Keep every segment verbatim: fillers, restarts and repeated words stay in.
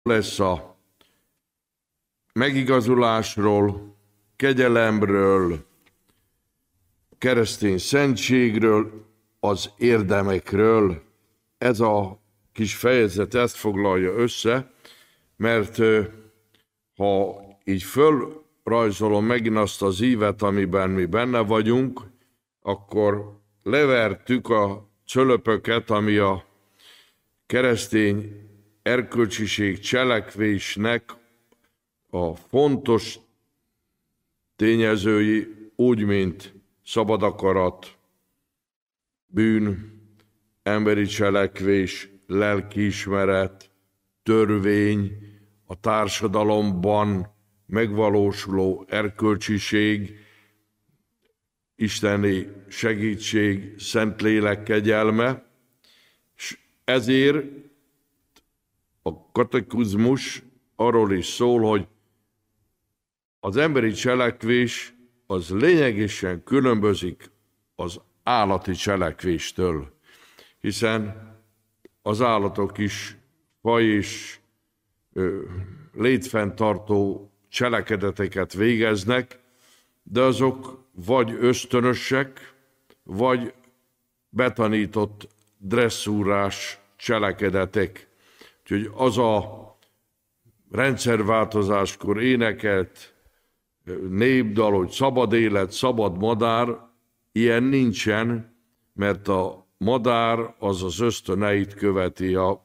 lesz a megigazulásról, kegyelemről, keresztény szentségről, az érdemekről. Ez a kis fejezet ezt foglalja össze, mert ha így fölrajzolom megint azt az ívet, amiben mi benne vagyunk, akkor levertük a cölöpöket, ami a keresztény erkölcsiség cselekvésnek a fontos tényezői, úgy, mint szabad akarat, bűn, emberi cselekvés, lelkiismeret, törvény, a társadalomban megvalósuló erkölcsiség, isteni segítség, Szentlélek kegyelme, és ezért a katekizmus arról is szól, hogy az emberi cselekvés az lényegesen különbözik az állati cselekvéstől, hiszen az állatok is faj és ö, létfenntartó cselekedeteket végeznek, de azok vagy ösztönösek, vagy betanított dresszúrás cselekedetek. Úgyhogy az a rendszerváltozáskor énekelt népdal, hogy szabad élet, szabad madár, ilyen nincsen, mert a madár az az ösztöneit követi. Ha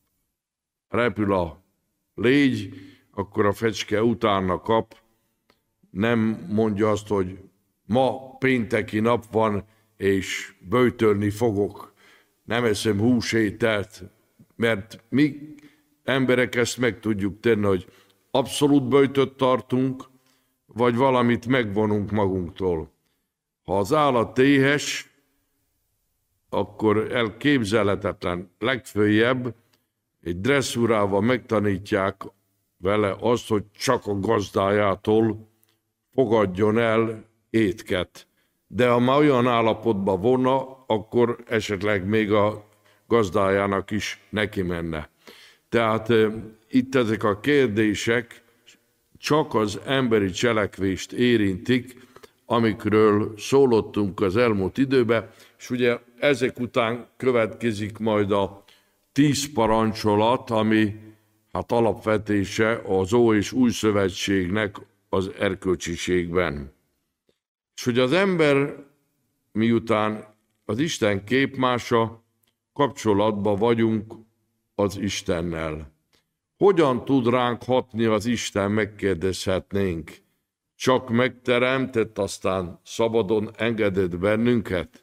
repül a légy, akkor a fecske utána kap, nem mondja azt, hogy ma pénteki nap van, és böjtölni fogok, nem eszem húsételt, mert mi emberek ezt meg tudjuk tenni, hogy abszolút böjtöt tartunk, vagy valamit megvonunk magunktól. Ha az állat éhes, akkor elképzelhetetlen, legfőjebb egy dresszúrával megtanítják vele azt, hogy csak a gazdájától fogadjon el étket. De ha már olyan állapotban volna, akkor esetleg még a gazdájának is neki menne. Tehát e, itt ezek a kérdések csak az emberi cselekvést érintik, amikről szólottunk az elmúlt időben, és ugye ezek után következik majd a tíz parancsolat, ami hát alapvetése az Ó és Új Szövetségnek az erkölcsiségben. És hogy az ember miután az Isten képmása, kapcsolatban vagyunk az Istennel. Hogyan tud ránk hatni az Isten, megkérdezhetnénk. Csak megteremtett, aztán szabadon engedett bennünket?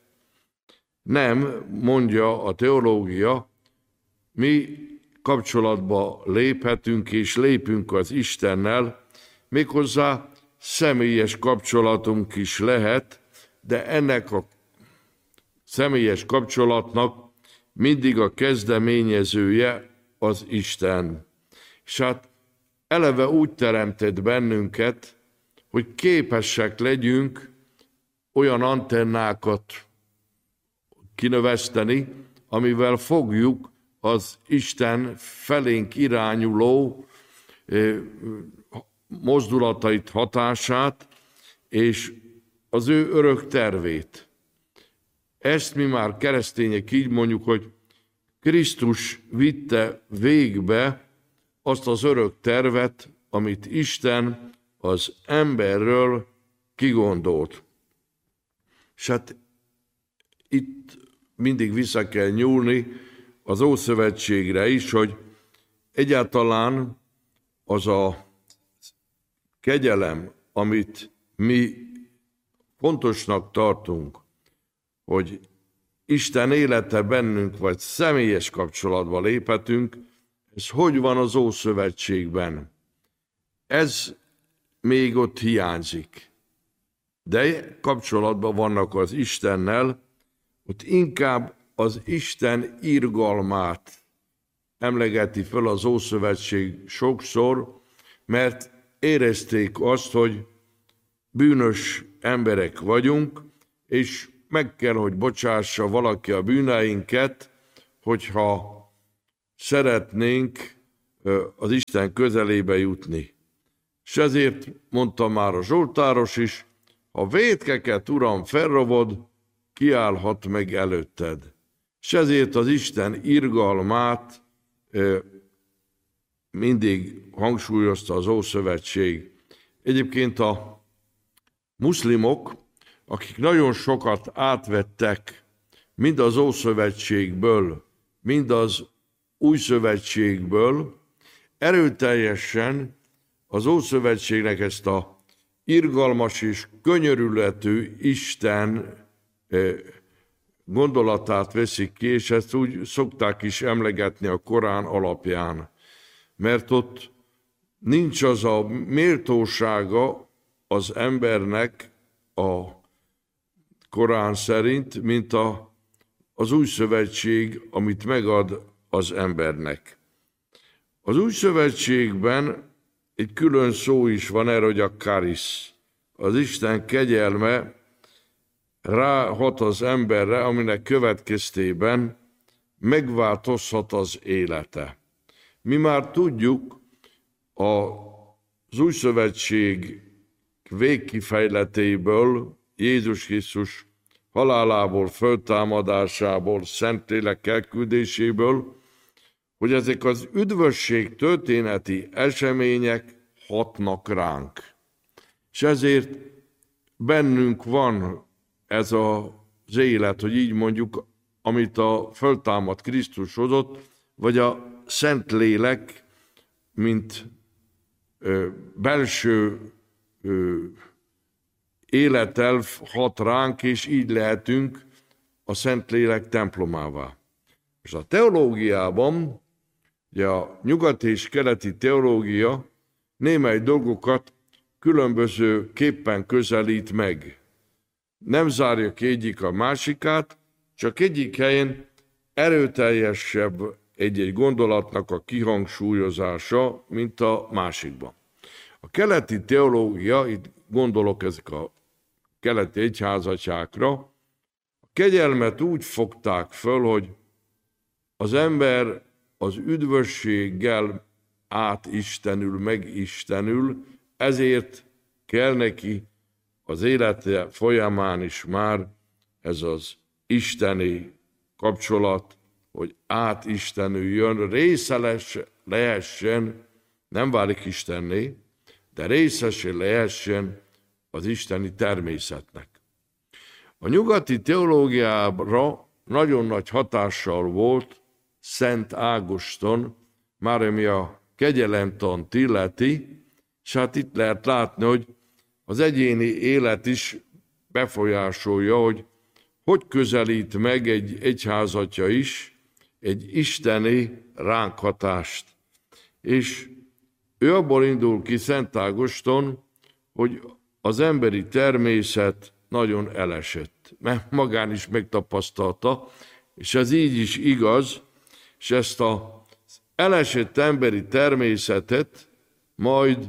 Nem, mondja a teológia, mi kapcsolatba léphetünk és lépünk az Istennel, méghozzá személyes kapcsolatunk is lehet, de ennek a személyes kapcsolatnak mindig a kezdeményezője az Isten. És hát eleve úgy teremtett bennünket, hogy képesek legyünk olyan antennákat kinöveszteni, amivel fogjuk az Isten felénk irányuló mozdulatait, hatását, és az ő örök tervét. Ezt mi már keresztények így mondjuk, hogy Krisztus vitte végbe azt az örök tervet, amit Isten az emberről kigondolt. És hát itt mindig vissza kell nyúlni az Ószövetségre is, hogy egyáltalán az a kegyelem, amit mi fontosnak tartunk, hogy Isten élete bennünk, vagy személyes kapcsolatba léphetünk, ez hogy van az Ószövetségben? Ez még ott hiányzik. De kapcsolatban vannak az Istennel, ott inkább az Isten irgalmát emlegeti föl az Ószövetség sokszor, mert érezték azt, hogy bűnös emberek vagyunk, és meg kell, hogy bocsássa valaki a bűneinket, hogyha szeretnénk az Isten közelébe jutni. És ezért mondta már a Zsoltáros is, ha vétkeket, Uram, felrovod, kiállhat meg előtted. És ezért az Isten irgalmát mindig hangsúlyozta az Ószövetség. Egyébként a muszlimok, akik nagyon sokat átvettek mind az Ószövetségből, mind az Új Szövetségből, erőteljesen az Ószövetségnek ezt a irgalmas és könyörületű Isten gondolatát veszik ki, és ezt úgy szokták is emlegetni a Korán alapján. Mert ott nincs az a méltósága az embernek a Korán szerint, mint a, az Új Szövetség, amit megad az embernek. Az Új Szövetségben egy külön szó is van erre, hogy a karisz. Az Isten kegyelme ráhat az emberre, aminek következtében megváltozhat az élete. Mi már tudjuk, az Új Szövetség végkifejletéből, Jézus Krisztus halálából, föltámadásából, Szentlélek elküldéséből, hogy ezek az üdvösség történeti események hatnak ránk. És ezért bennünk van ez az élet, hogy így mondjuk, amit a föltámadt Krisztus hozott, vagy a Szentlélek, mint ö, belső ö, életelv hat ránk, és így lehetünk a Szentlélek templomává. És a teológiában, ugye a nyugati és keleti teológia némely dolgokat különböző képpen közelít meg. Nem zárja ki egyik a másikát, csak egyik helyen erőteljesebb egy-egy gondolatnak a kihangsúlyozása, mint a másikban. A keleti teológia, itt gondolok ezek a keleti egyházatjákra, a kegyelmet úgy fogták föl, hogy az ember az üdvösséggel átistenül, megistenül, ezért kell neki az élete folyamán is már ez az isteni kapcsolat, hogy átistenüljön, része lehessen, nem válik Istenné, de részese lehessen az isteni természetnek. A nyugati teológiára nagyon nagy hatással volt Szent Ágoston, már ami a kegyelemtant illeti, és hát itt lehet látni, hogy az egyéni élet is befolyásolja, hogy hogy közelít meg egy egyházatja is egy isteni ránk hatást. És ő abból indul ki, Szent Ágoston, hogy az emberi természet nagyon elesett, mert magán is megtapasztalta, és ez így is igaz, és ezt az elesett emberi természetet majd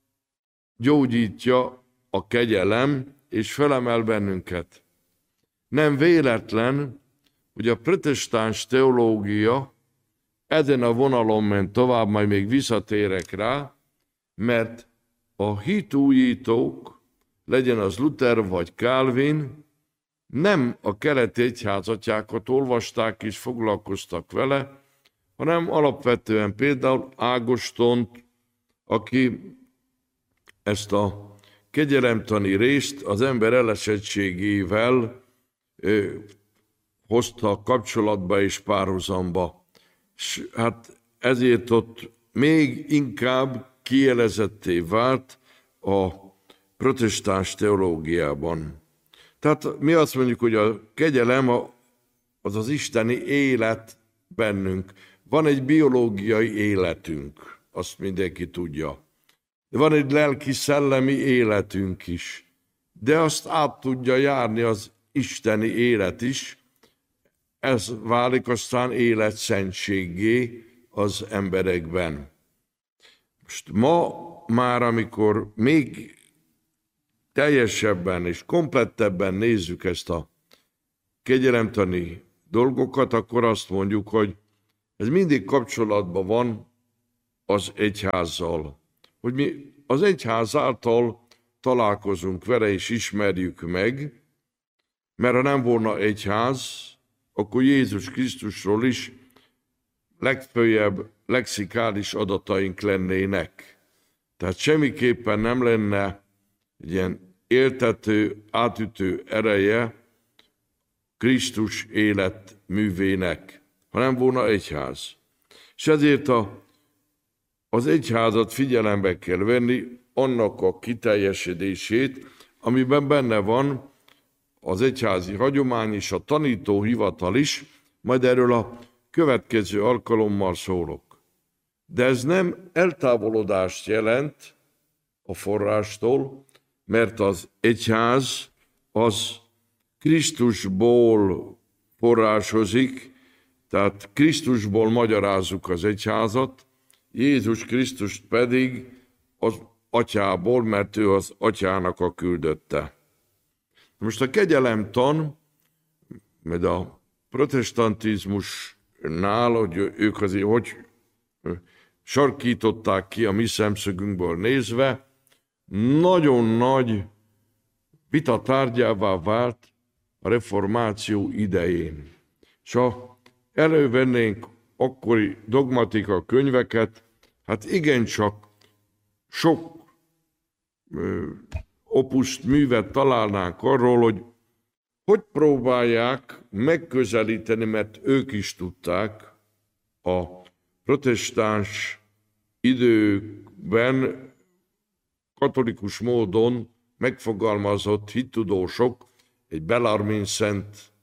gyógyítja a kegyelem, és felemel bennünket. Nem véletlen, hogy a protestáns teológia ezen a vonalon ment tovább, majd még visszatérek rá, mert a hitújítók, legyen az Luther vagy Calvin, nem a keleti egyházatjákat olvasták és foglalkoztak vele, hanem alapvetően például Ágostont, aki ezt a kegyelemtani részt az ember elesettségével ö, hozta kapcsolatba és párhuzamba. És hát ezért ott még inkább kielezetté vált a protestáns teológiában. Tehát mi azt mondjuk, hogy a kegyelem az az isteni élet bennünk. Van egy biológiai életünk, azt mindenki tudja. De van egy lelki-szellemi életünk is. De azt át tudja járni az isteni élet is. Ez válik aztán életszentséggé az emberekben. Most ma már, amikor még teljesebben és komplettebben nézzük ezt a kegyelemtani dolgokat, akkor azt mondjuk, hogy ez mindig kapcsolatban van az egyházzal, hogy mi az egyház által találkozunk vele és ismerjük meg, mert ha nem volna egyház, akkor Jézus Krisztusról is legfőjebb lexikális adataink lennének. Tehát semmiképpen nem lenne egy ilyen éltető, átütő ereje Krisztus életművének, ha nem volna egyház. És ezért a, az egyházat figyelembe kell venni, annak a kiteljesedését, amiben benne van az egyházi hagyomány és a tanító hivatal is, majd erről a következő alkalommal szólok. De ez nem eltávolodást jelent a forrástól, mert az egyház az Krisztusból forrásozik, tehát Krisztusból magyarázzuk az egyházat, Jézus Krisztust pedig az atyából, mert ő az atyának a küldötte. Most a kegyelemtan, mert a protestantizmusnál, hogy ők azért hogy sarkították ki a mi szemszögünkből nézve, nagyon nagy vita tárgyává vált a reformáció idején. És ha elővennénk akkori dogmatika könyveket, hát igencsak sok ö, opuszt, művet találnánk arról, hogy hogy próbálják megközelíteni, mert ők is tudták a protestáns időkben katolikus módon megfogalmazott hittudósok, egy Bellarmine Szent,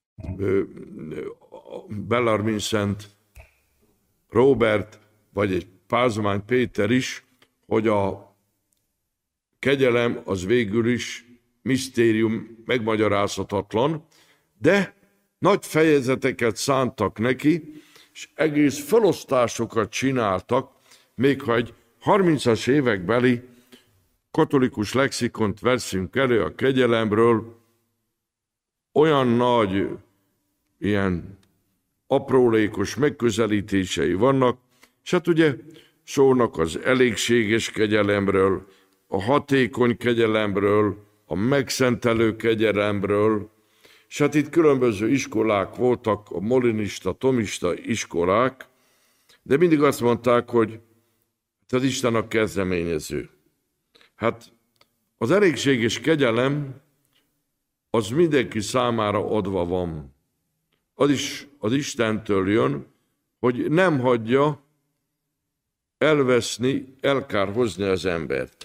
Bellarmine Szent Róbert, vagy egy Pázmány Péter is, hogy a kegyelem az végül is misztérium megmagyarázhatatlan, de nagy fejezeteket szántak neki, és egész felosztásokat csináltak, még ha egy harmincas évekbeli katolikus lexikont veszünk elő a kegyelemről, olyan nagy, ilyen aprólékos megközelítései vannak, és hát ugye szólnak az elégséges kegyelemről, a hatékony kegyelemről, a megszentelő kegyelemről, és hát itt különböző iskolák voltak, a molinista, tomista iskolák, de mindig azt mondták, hogy az Isten a kezdeményező. Hát az elégséges kegyelem az mindenki számára adva van. Az is az Istentől jön, hogy nem hagyja elveszni, elkárhozni az embert.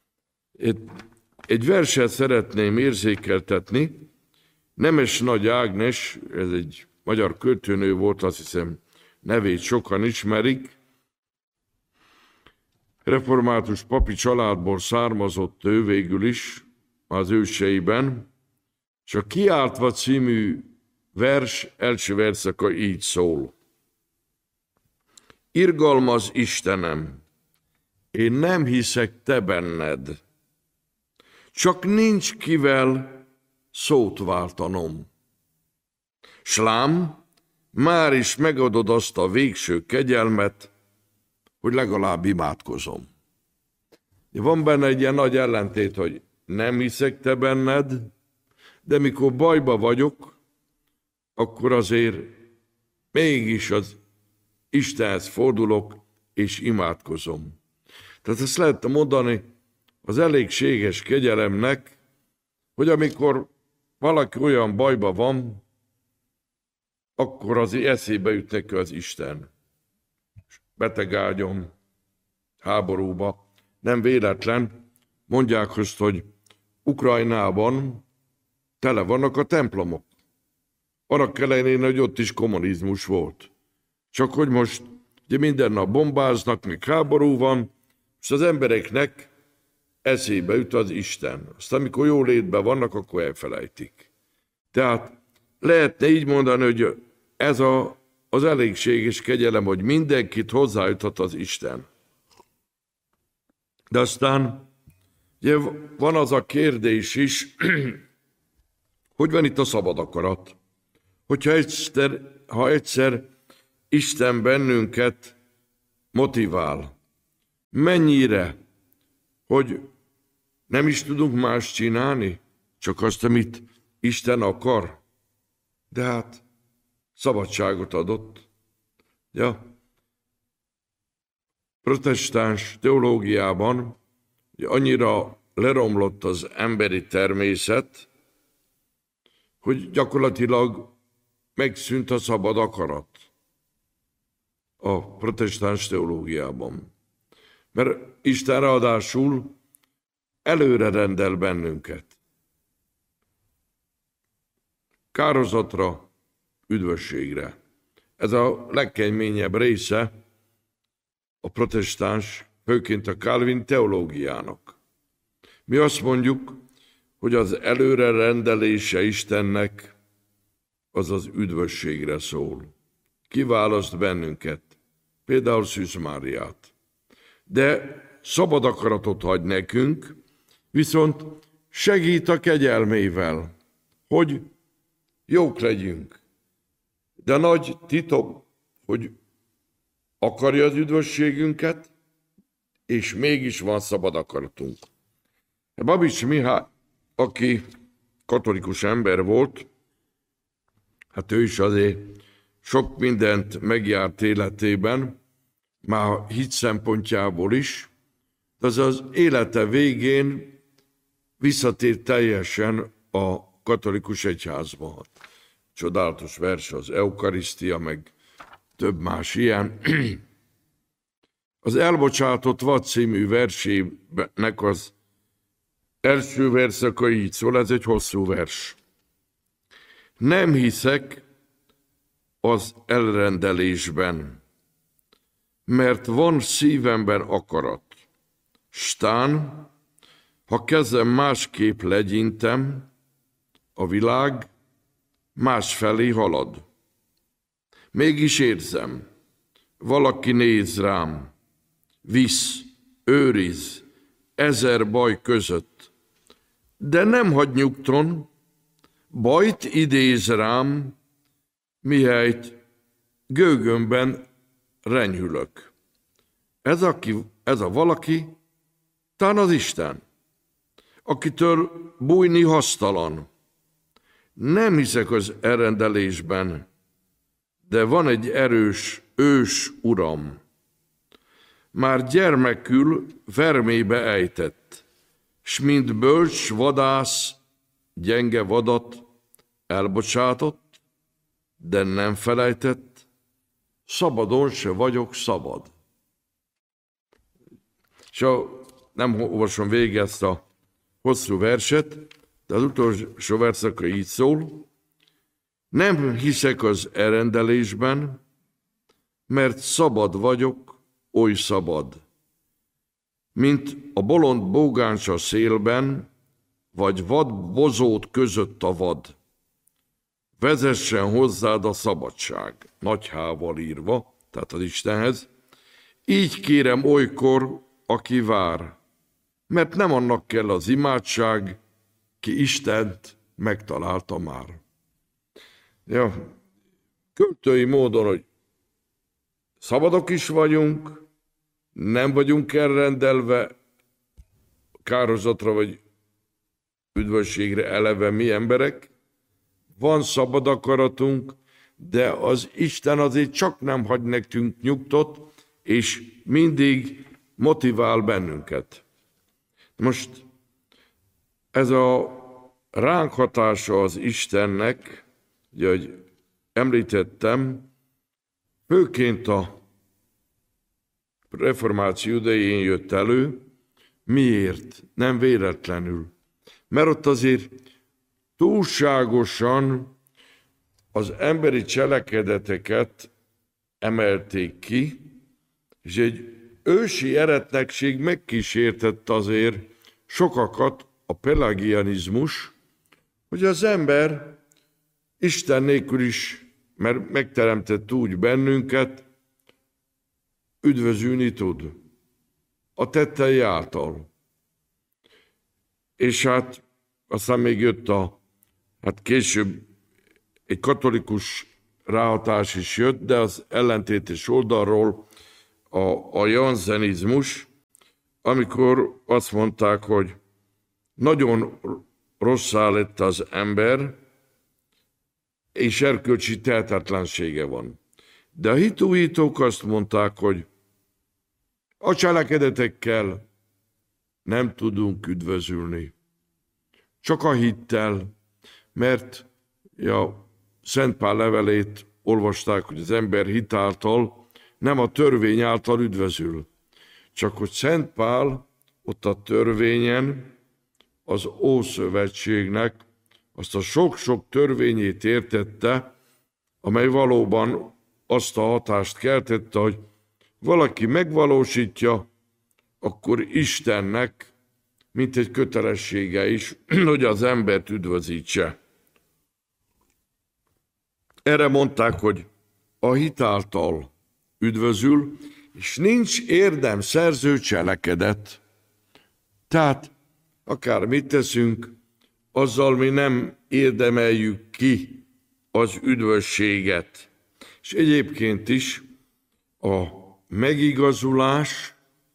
Egy verset szeretném érzékeltetni. Nemes Nagy Ágnes, ez egy magyar költőnő volt, azt hiszem nevét sokan ismerik. Református papi családból származott ő végül is az őseiben, és a Kiáltva című vers első verszaka így szól. Irgalmaz Istenem, én nem hiszek te benned, csak nincs kivel szót váltanom. S lám, már is megadod azt a végső kegyelmet, hogy legalább imádkozom. Van benne egy ilyen nagy ellentét, hogy nem hiszek te benned, de mikor bajba vagyok, akkor azért mégis az Istenhez fordulok és imádkozom. Tehát ezt lehet mondani az elégséges kegyelemnek, hogy amikor valaki olyan bajba van, akkor azért eszébe jut neki az Isten. Betegágyon, háborúba. Nem véletlen, mondják azt, hogy Ukrajnában tele vannak a templomok. Annak ellenére, hogy ott is kommunizmus volt. Csak hogy most ugye minden nap bombáznak, még háború van, és az embereknek eszébe jut az Isten. Aztán amikor jó létben vannak, akkor elfelejtik. Tehát lehetne így mondani, hogy ez a, az elégséges kegyelem, hogy mindenkit hozzájuthat az Isten. De aztán ugye van az a kérdés is, hogy van itt a szabad akarat. Hogyha egyszer, ha egyszer Isten bennünket motivál, mennyire, hogy nem is tudunk más csinálni, csak azt, amit Isten akar. De hát szabadságot adott. Ja. Protestáns teológiában annyira leromlott az emberi természet, hogy gyakorlatilag megszűnt a szabad akarat a protestáns teológiában. Mert Isten ráadásul előre rendel bennünket. Kárhozatra, üdvösségre. Ez a legkeményebb része a protestáns, főként a Calvin teológiának. Mi azt mondjuk, hogy az előre rendelése Istennek az az üdvösségre szól. Kiválaszt bennünket, például Szűz Máriát. De szabad akaratot hagy nekünk, viszont segít a kegyelmével, hogy jók legyünk. De nagy titok, hogy akarja az üdvösségünket, és mégis van szabad akaratunk. Babics Mihály, aki katolikus ember volt, hát ő is azért sok mindent megjárt életében, már a hit szempontjából is, de az az élete végén visszatért teljesen a katolikus egyházba. Csodálatos vers az Eukarisztia, meg több más ilyen. Az Elbocsátott vad című versének az első verszaka így szól, ez egy hosszú vers. Nem hiszek az elrendelésben, mert van szívemben akarat. Stán, ha kezem másképp legyintem, a világ másfelé halad. Mégis érzem, valaki néz rám, visz, őriz, ezer baj között, de nem hagy nyugton, bajt idéz rám, mihelyt gőgömben renyhülök. Ez, aki, ez a valaki, talán az Isten, akitől bújni hasztalan. Nem hiszek az elrendelésben, de van egy erős ős uram. Már gyermekül vermébe ejtett, s mint bölcs vadász gyenge vadat elbocsátott, de nem felejtett, szabadon se vagyok szabad. És a, nem olvasom végig ezt a hosszú verset, de az utolsó verszaka így szól. Nem hiszek az elrendelésben, mert szabad vagyok, oly szabad. Mint a bolond bógáncs a szélben, vagy vad bozót között a vad. Vezessen hozzád a szabadság, nagy hával írva, tehát az Istenhez. Így kérem olykor, aki vár, mert nem annak kell az imádság, ki Istent megtalálta már. Ja, költői módon, hogy szabadok is vagyunk, nem vagyunk elrendelve kárhozatra vagy üdvösségre eleve mi emberek, van szabad akaratunk, de az Isten azért csak nem hagy nekünk nyugtot, és mindig motivál bennünket. Most ez a ránk hatása az Istennek, ugye, hogy említettem, főként a reformáció idején jött elő. Miért? Nem véletlenül. Mert ott azért túlságosan az emberi cselekedeteket emelték ki, és egy ősi eretnekség megkísértett azért sokakat a pelagianizmus, hogy az ember Isten nélkül is, mert megteremtett úgy bennünket, üdvözülni tud a tettei által. És hát aztán még jött a, hát később egy katolikus ráhatás is jött, de az ellentétes oldalról a, a janzenizmus, amikor azt mondták, hogy nagyon rosszá lett az ember, és erkölcsi tehetetlensége van. De a hitújítók azt mondták, hogy a cselekedetekkel nem tudunk üdvözülni. Csak a hittel, mert ja, Szent Pál levelét olvasták, hogy az ember hit által, nem a törvény által üdvözül. Csak hogy Szent Pál ott a törvényen, az Ószövetségnek azt a sok-sok törvényét értette, amely valóban azt a hatást keltette, hogy valaki megvalósítja, akkor Istennek, mint egy kötelessége is, hogy az embert üdvözítse. Erre mondták, hogy a hit által üdvözül, és nincs érdemszerző cselekedet. Tehát akár mit teszünk, azzal mi nem érdemeljük ki az üdvösséget. És egyébként is a megigazulás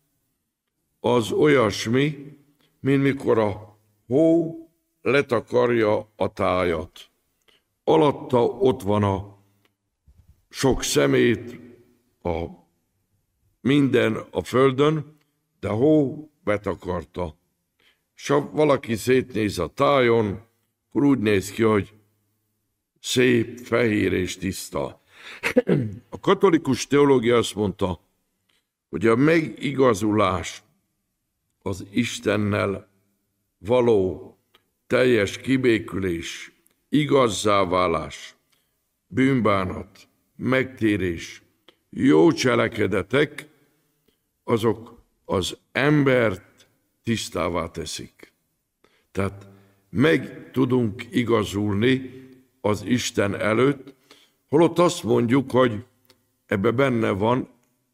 az olyasmi, mint mikor a hó letakarja a tájat. Alatta ott van a sok szemét, a minden a földön, de a hó betakarta. És ha valaki szétnéz a tájon, akkor úgy néz ki, hogy szép, fehér és tiszta. A katolikus teológia azt mondta, hogy a megigazulás az Istennel való teljes kibékülés, igazzá válás, bűnbánat, megtérés, jó cselekedetek, azok az embert tisztává teszik. Tehát meg tudunk igazulni az Isten előtt, holott azt mondjuk, hogy ebbe benne van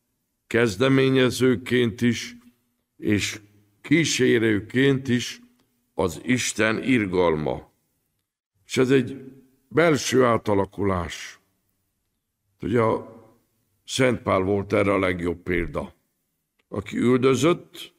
kezdeményezőként is, és kísérőként is az Isten irgalma. És ez egy belső átalakulás. Ugye a Szent Pál volt erre a legjobb példa. Aki üldözött,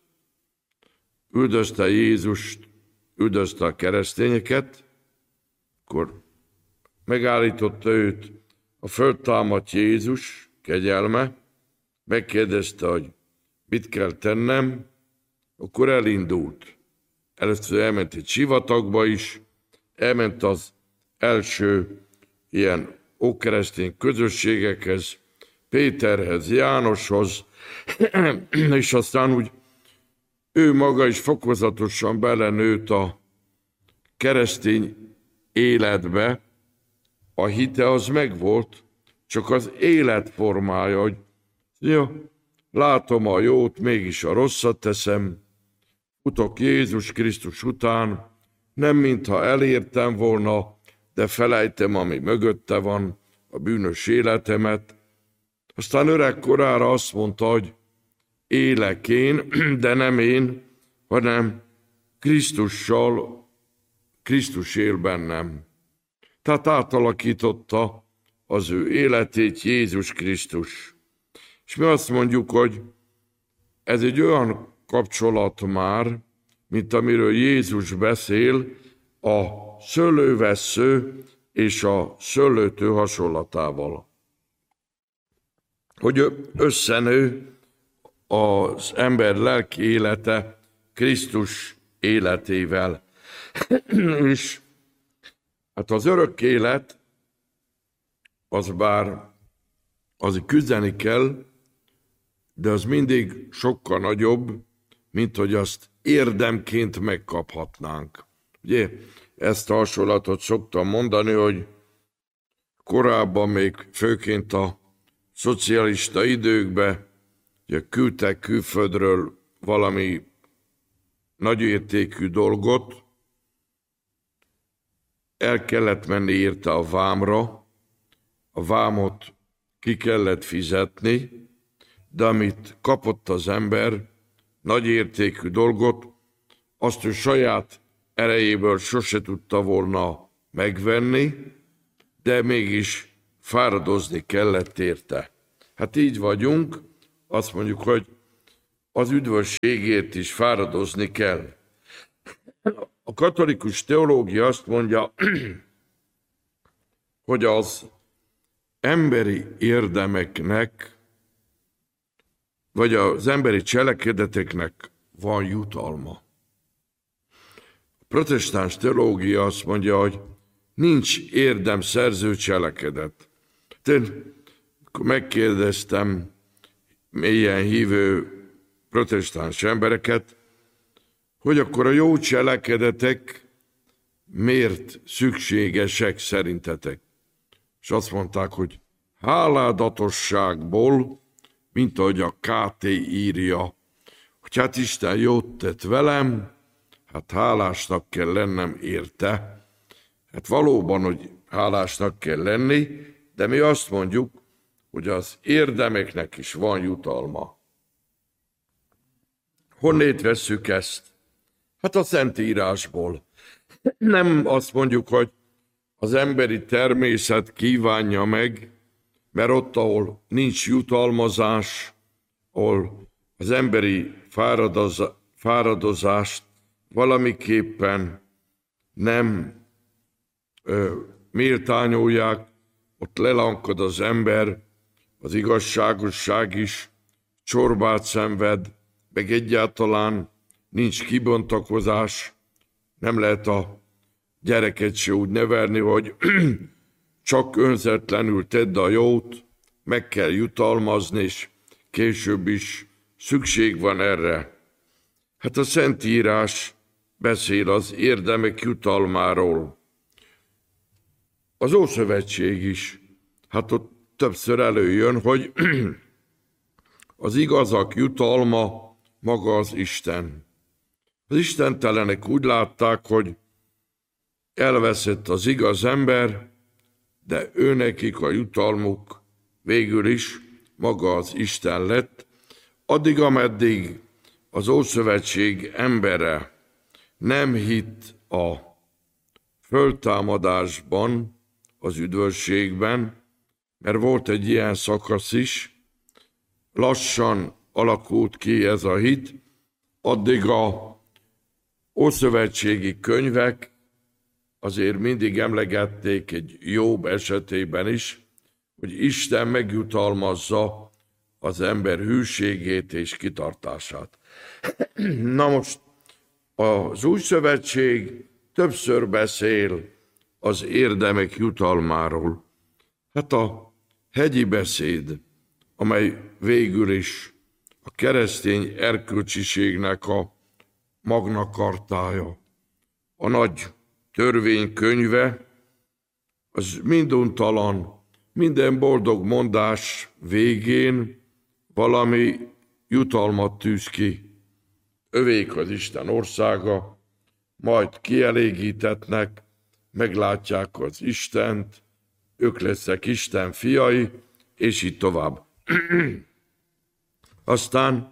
üldözte Jézust, üldözte a keresztényeket, akkor megállította őt a földtámadt Jézus kegyelme, megkérdezte, hogy mit kell tennem, akkor elindult. Először elment egy sivatagba is, elment az első ilyen ókeresztény közösségekhez, Péterhez, Jánoshoz, és aztán úgy ő maga is fokozatosan belenőtt a keresztény életbe, a hite az megvolt, csak az életformája, hogy ja, látom a jót, mégis a rosszat teszem, utok Jézus Krisztus után, nem mintha elértem volna, de felejtem, ami mögötte van, a bűnös életemet. Aztán öregkorára azt mondta, hogy élek én, de nem én, hanem Krisztussal, Krisztus él bennem. Tehát átalakította az ő életét Jézus Krisztus. És mi azt mondjuk, hogy ez egy olyan kapcsolat már, mint amiről Jézus beszél, a szőlővessző és a szőlőtő hasonlatával. Hogy összenő az ember lelki élete Krisztus életével. És hát az örök élet, az bár az küzdeni kell, de az mindig sokkal nagyobb, mint hogy azt érdemként megkaphatnánk. Ugye, ezt a hasonlatot szoktam mondani, hogy korábban még főként a szocialista időkben ugye, küldtek külföldről valami nagyértékű dolgot, el kellett menni érte a vámra, a vámot ki kellett fizetni, de amit kapott az ember, nagyértékű dolgot, azt ő saját erejéből sose tudta volna megvenni, de mégis fáradozni kellett érte. Hát így vagyunk, azt mondjuk, hogy az üdvösségért is fáradozni kell. A katolikus teológia azt mondja, hogy az emberi érdemeknek, vagy az emberi cselekedeteknek van jutalma. A protestáns teológia azt mondja, hogy nincs érdemszerző cselekedet. Én megkérdeztem mélyen hívő protestáns embereket, hogy akkor a jó cselekedetek miért szükségesek szerintetek. És azt mondták, hogy háládatosságból, mint ahogy a ká té írja, hogy hát Isten jót tett velem, hát hálásnak kell lennem érte. Hát valóban, hogy hálásnak kell lenni, de mi azt mondjuk, hogy az érdemeknek is van jutalma. Honnét vesszük ezt? Hát a Szentírásból. Nem azt mondjuk, hogy az emberi természet kívánja meg, mert ott, ahol nincs jutalmazás, ahol az emberi fáradoz, fáradozást valamiképpen nem ö, méltányolják, ott lelankad az ember, az igazságosság is csorbát szenved, meg egyáltalán nincs kibontakozás, nem lehet a gyereket se úgy nevelni, hogy csak önzetlenül tedd a jót, meg kell jutalmazni, és később is szükség van erre. Hát a Szentírás beszél az érdemek jutalmáról. Az Ószövetség is, hát ott többször előjön, hogy az igazak jutalma maga az Isten. Az istentelenek úgy látták, hogy elveszett az igaz ember, de őnekik a jutalmuk végül is maga az Isten lett, addig, ameddig az Ószövetség embere nem hitt a föltámadásban, az üdvösségben, mert volt egy ilyen szakasz is, lassan alakult ki ez a hit, addig a ószövetségi könyvek azért mindig emlegették egy Jobb esetében is, hogy Isten megjutalmazza az ember hűségét és kitartását. Na most az Új Szövetség többször beszél az érdemek jutalmáról. Hát a hegyi beszéd, amely végül is a keresztény erkölcsiségnek a Magna Chartája, a nagy törvénykönyve, az minduntalan, minden boldog mondás végén valami jutalmat tűz ki. Övék az Isten országa, majd kielégítetnek, meglátják az Istent, ők lesznek Isten fiai, és így tovább. Aztán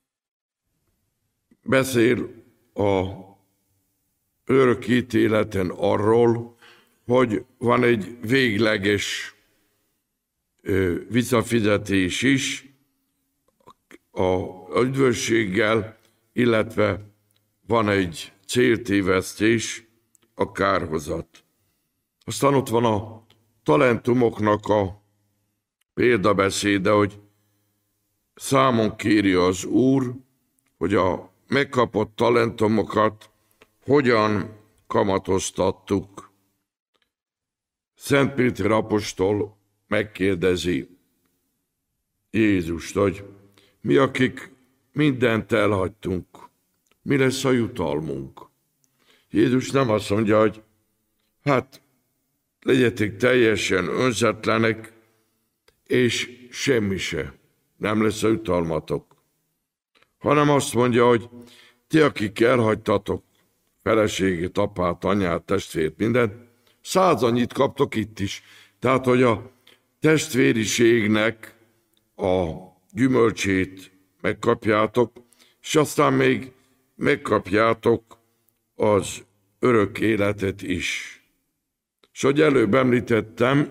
beszél a örök ítéleten arról, hogy van egy végleges ö, visszafizetés is a üdvösséggel, illetve van egy céltévesztés, a kárhozat. Aztán ott van a talentumoknak a példabeszéde, hogy számon kéri az Úr, hogy a megkapott talentumokat hogyan kamatoztattuk. Szent Péter apostol megkérdezi Jézust, hogy mi, akik mindent elhagytunk, mi lesz a jutalmunk? Jézus nem azt mondja, hogy hát legyetek teljesen önzetlenek, és semmi se, nem lesz a jutalmatok. Hanem azt mondja, hogy ti, akik elhagytatok feleségét, apát, anyát, testvért, mindent, száz annyit kaptok itt is. Tehát, hogy a testvériségnek a gyümölcsét megkapjátok, és aztán még megkapjátok az örök életet is. És hogy előbb említettem,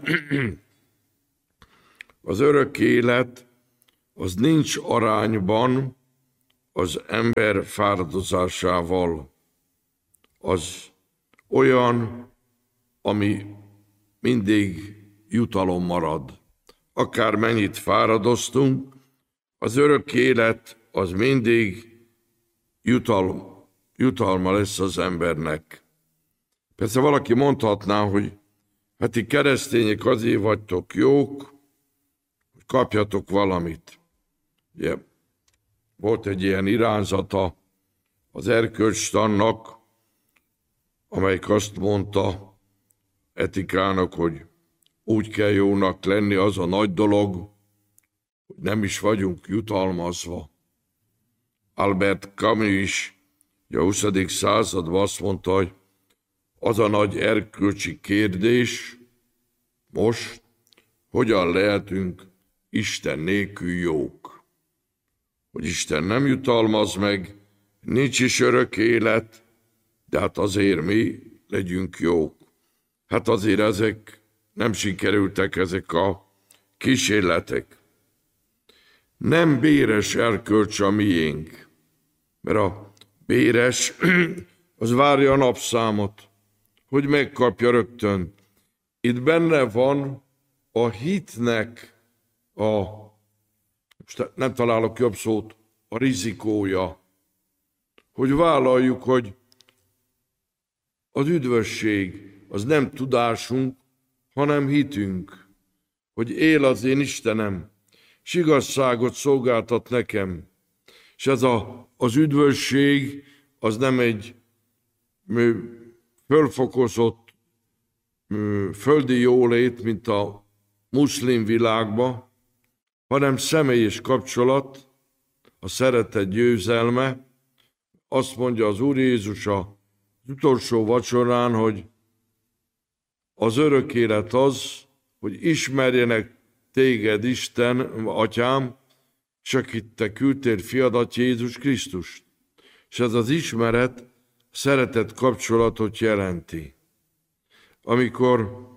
az örök élet az nincs arányban az ember fáradozásával, az olyan, ami mindig jutalom marad. Akár mennyit fáradoztunk, az örök élet az mindig jutalom, jutalma lesz az embernek. Persze valaki mondhatná, hogy hát ti keresztények azért vagytok jók, hogy kapjatok valamit. Ugye, volt egy ilyen irányzata az erkölcstannak, amelyik azt mondta etikának, hogy úgy kell jónak lenni, az a nagy dolog, hogy nem is vagyunk jutalmazva. Albert Camus is a huszadik században azt mondta, hogy az a nagy erkölcsi kérdés most, hogyan lehetünk Isten nélkül jók. Hogy Isten nem jutalmaz meg, nincs is örök élet, de hát azért mi legyünk jók. Hát azért ezek nem sikerültek, ezek a kísérletek. Nem béres erkölcs a miénk, mert a béres az várja a napszámot, hogy megkapja rögtön. Itt benne van a hitnek a, most nem találok jobb szót, a rizikója, hogy vállaljuk, hogy az üdvösség az nem tudásunk, hanem hitünk, hogy él az én Istenem, és igazságot szolgáltat nekem. És ez a, az üdvösség, az nem egy fölfokozott földi jólét, mint a muszlim világban, hanem személyes kapcsolat, a szeretet győzelme. Azt mondja az Úr Jézus az utolsó vacsorán, hogy az örök élet az, hogy ismerjenek téged, Isten, Atyám, és akit te küldtél fiadat, Jézus Krisztust. És ez az ismeret szeretet kapcsolatot jelenti. Amikor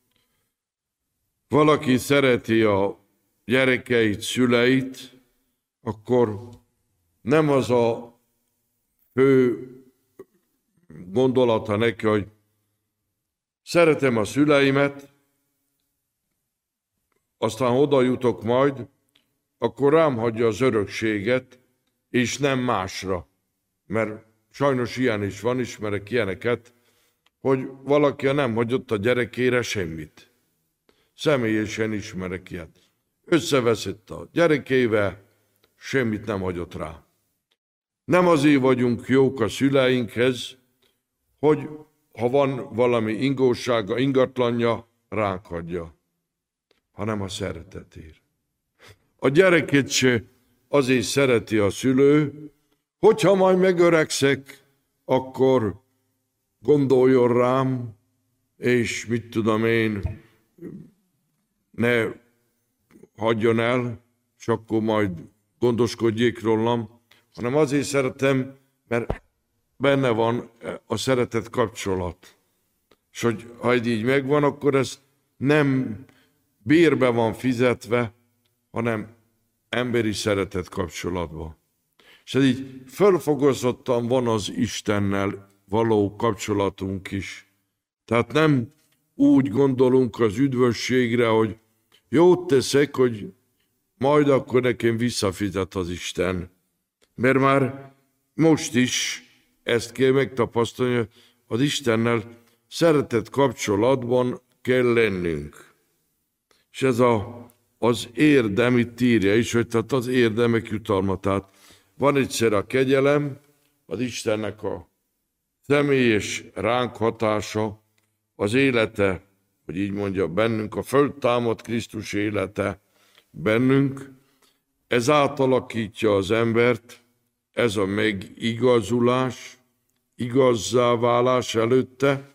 valaki szereti a gyerekeit, szüleit, akkor nem az a fő gondolata neki, hogy szeretem a szüleimet, aztán oda jutok majd, akkor rám hagyja az örökséget, és nem másra. Mert sajnos ilyen is van, ismerek ilyeneket, hogy valaki nem hagyott a gyerekére semmit. Személyesen ismerek ilyet. Összeveszett a gyerekével, semmit nem hagyott rá. Nem azért vagyunk jók a szüleinkhez, hogy ha van valami ingósága, ingatlanja, ránk hagyja, hanem a szeretetért. A gyerekét se azért szereti a szülő, hogyha majd megöregszek, akkor gondoljon rám, és mit tudom én, ne hagyjon el, és akkor majd gondoskodjék rólam, hanem azért szeretem, mert benne van a szeretet kapcsolat. És hogy ha így megvan, akkor ez nem bérbe van fizetve, hanem emberi szeretet kapcsolatban. És ez így fölfogozottan van az Istennel való kapcsolatunk is. Tehát nem úgy gondolunk az üdvösségre, hogy jót teszek, hogy majd akkor nekem visszafizet az Isten. Mert már most is ezt kell megtapasztalni, hogy az Istennel szeretett kapcsolatban kell lennünk. És ez a, az érdem itt írja is, hogy tehát az érdemek jutalma. Tehát van egyszer a kegyelem, az Istennek a személyes ránk hatása, az élete, hogy így mondja, bennünk, a föltámadt Krisztus élete bennünk, ez átalakítja az embert, ez a megigazulás, igazzá válás előtte,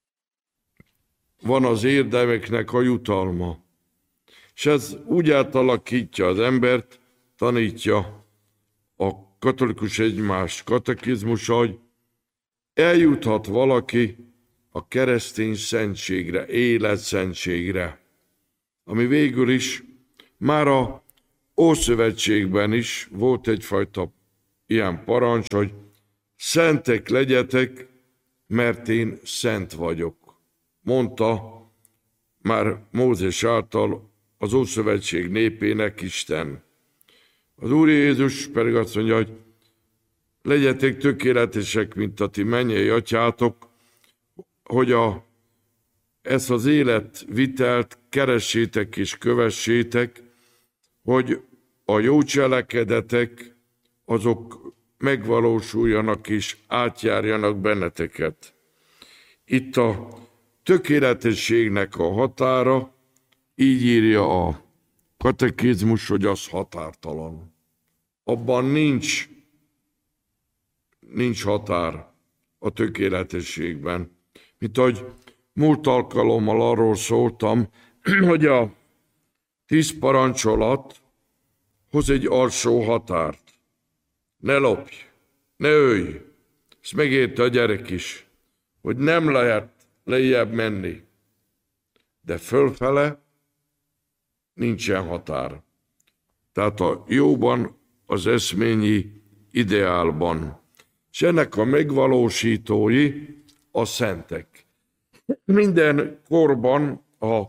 van az érdemeknek a jutalma. És ez úgy átalakítja az embert, tanítja a katolikus egymás katekizmusa, hogy eljuthat valaki a keresztény szentségre, életszentségre, ami végül is már a Ószövetségben is volt egyfajta ilyen parancs, hogy szentek legyetek, mert én szent vagyok. Mondta már Mózes által az Ószövetség népének Isten. Az Úr Jézus pedig azt mondja, hogy legyetek tökéletesek, mint a ti mennyei atyátok, hogy a, ezt az életvitelt keressétek és kövessétek, hogy a jó cselekedetek azok megvalósuljanak és átjárjanak benneteket. Itt a tökéletességnek a határa, így írja a katekizmus, hogy az határtalan. Abban nincs, nincs határ a tökéletességben. Mint ahogy múlt alkalommal arról szóltam, hogy a tíz parancsolat hoz egy alsó határt. Ne lopj, ne ölj. Ezt megérte a gyerek is, hogy nem lehet lejjebb menni. De fölfele nincsen határ. Tehát a jóban, az eszményi ideálban. És ennek a megvalósítói a szentek. Minden korban a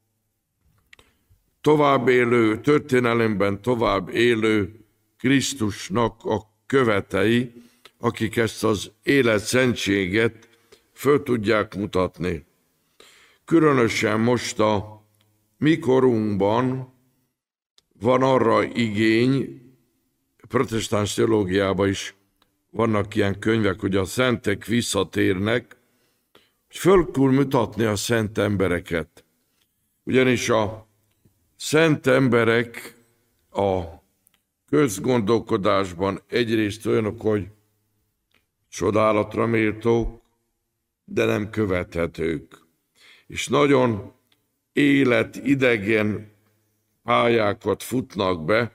tovább élő, történelemben tovább élő Krisztusnak a követei, akik ezt az életszentséget föl tudják mutatni. Különösen most a mi korunkban van arra igény, protestáns teológiában is vannak ilyen könyvek, hogy a szentek visszatérnek, hogy föl kell mutatni a szent embereket. Ugyanis a szent emberek a közgondolkodásban egyrészt olyanok, hogy csodálatra méltók, de nem követhetők. És nagyon életidegen pályákat futnak be,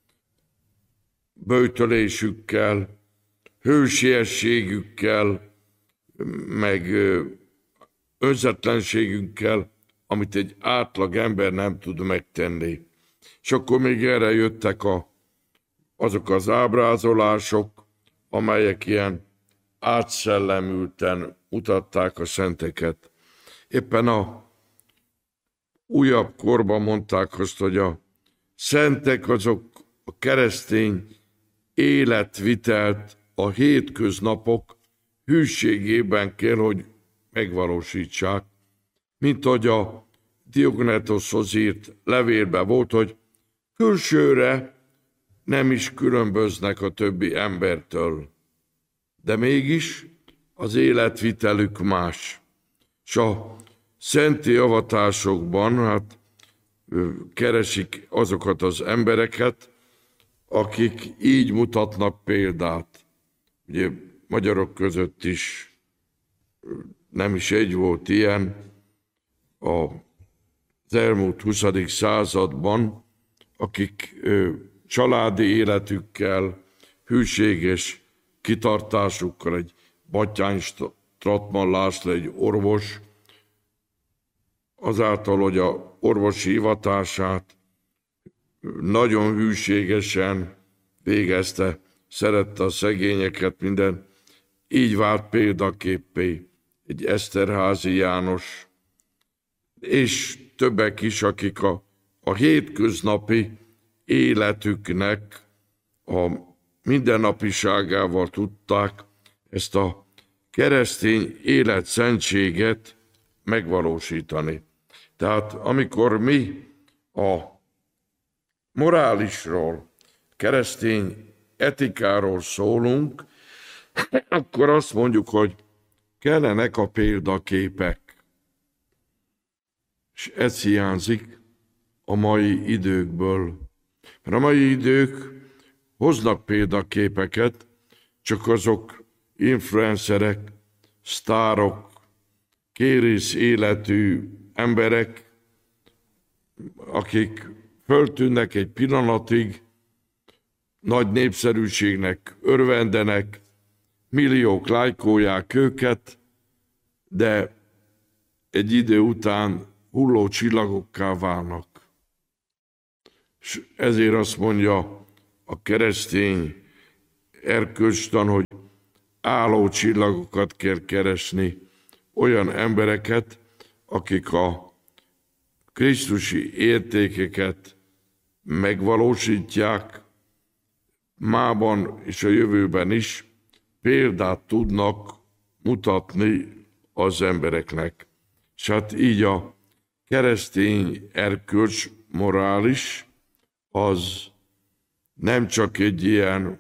böjtölésükkel, hősiességükkel, meg önzetlenségükkel, amit egy átlag ember nem tud megtenni. És akkor még erre jöttek a, azok az ábrázolások, amelyek ilyen átszellemülten mutatták a szenteket. Éppen a újabb korban mondták azt, hogy a szentek azok a keresztény életvitelt a hétköznapok hűségében kell, hogy megvalósítsák. Mint ahogy a Diognetoshoz írt levélben volt, hogy külsőre nem is különböznek a többi embertől, de mégis az életvitelük más. És a szenti avatásokban hát keresik azokat az embereket, akik így mutatnak példát. Ugye magyarok között is nem is egy volt ilyen, az elmúlt huszadik században, akik családi életükkel, hűséges kitartásukkal, egy Batthyány Stratman László, egy orvos, azáltal, hogy a orvosi hivatását nagyon hűségesen végezte, szerette a szegényeket, minden, így vált példaképpé egy Eszterházy János, és többek is, akik a, a hétköznapi életüknek a mindennapiságával tudták ezt a keresztény életszentséget megvalósítani. Tehát amikor mi a morálisról, keresztény etikáról szólunk, akkor azt mondjuk, hogy kellenek a példaképek. És ez hiányzik a mai időkből. Mert a mai idők hoznak példaképeket, csak azok influencerek, sztárok, kérész életű emberek, akik föltűnnek egy pillanatig, nagy népszerűségnek örvendenek, milliók lájkolják őket, de egy idő után hulló csillagokká válnak. És ezért azt mondja a keresztény erkölcstan, hogy álló csillagokat kell keresni, olyan embereket, akik a krisztusi értékeket megvalósítják, mában és a jövőben is példát tudnak mutatni az embereknek. És hát így a keresztény erkölcs, morális, az nem csak egy ilyen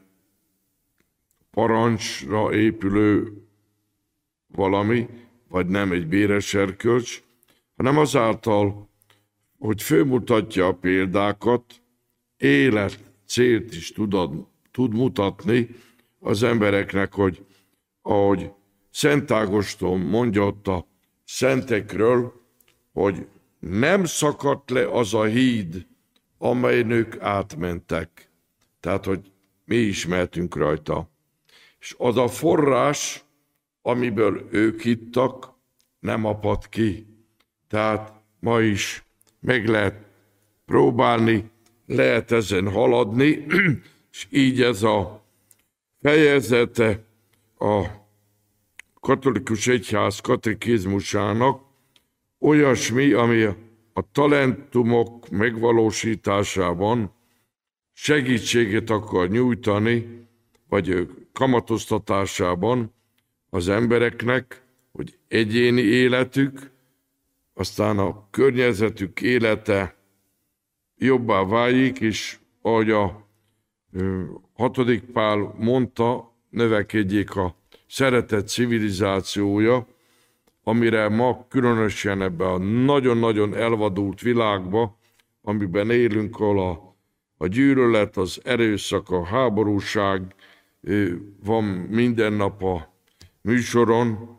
parancsra épülő valami, vagy nem egy béres erkölcs, hanem azáltal, hogy fölmutatja a példákat, élet célt is tud, tud mutatni az embereknek, hogy ahogy Szent Ágoston mondja ott a szentekről, hogy nem szakadt le az a híd, amelyen ők átmentek. Tehát, hogy mi is mehetünk rajta. És az a forrás, amiből ők hittak, nem apad ki. Tehát ma is meg lehet próbálni, lehet ezen haladni, és így ez a fejezete a katolikus egyház katekizmusának olyasmi, ami a talentumok megvalósításában segítséget akar nyújtani, vagy kamatoztatásában az embereknek, hogy egyéni életük, aztán a környezetük élete jobbá váljék, és ahogy a hatodik Pál mondta, növekedjék a szeretet civilizációja, amire ma különösen ebben a nagyon-nagyon elvadult világban, amiben élünk, ahol a, a gyűlölet, az erőszak, a háborúság van minden nap a műsoron,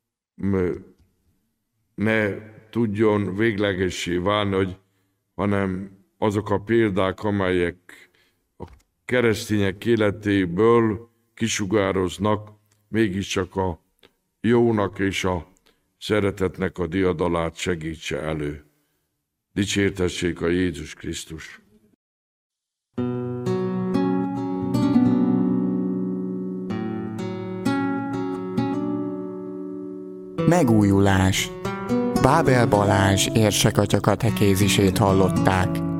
ne tudjon véglegessé válni, hogy, hanem azok a példák, amelyek a keresztények életéből kisugároznak, mégiscsak a jónak és a szeretetnek a diadalát segítse elő. Dicsértessék a Jézus Krisztus! Megújulás. Bábel Balázs érsekatya katekézisét hallották.